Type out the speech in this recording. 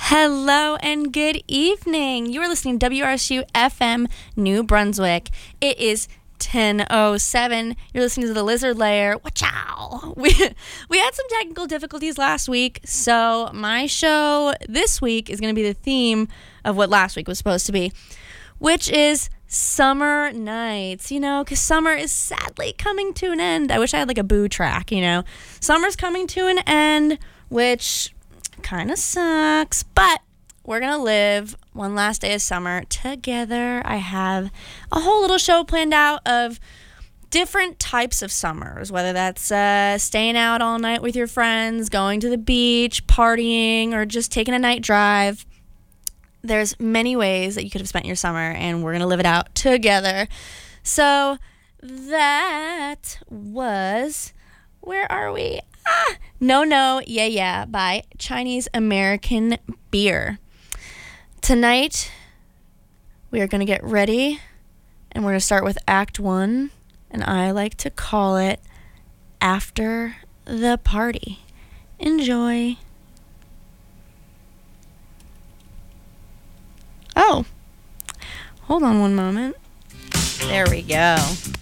Hello and good evening. You are listening to WRSU FM New Brunswick. It is 10:07. You're listening to the Lizard Lair. Wachow. We had some technical difficulties last week, so my show this week is going to be the theme of what last week was supposed to be, which is summer nights, because summer is sadly coming to an end. I wish I had like a boo track, Summer's coming to an end, which kind of sucks, but we're gonna live one last day of summer together. I have a whole little show planned out of different types of summers, whether that's staying out all night with your friends, going to the beach, partying, or just taking a night drive. There's many ways that you could have spent your summer, and we're gonna live it out together. So that was, where are we? No, Yeah by Chinese American Beer. Tonight, we are going to get ready, and we're going to start with Act 1, and I like to call it After the Party. Enjoy. Oh, hold on one moment. There we go.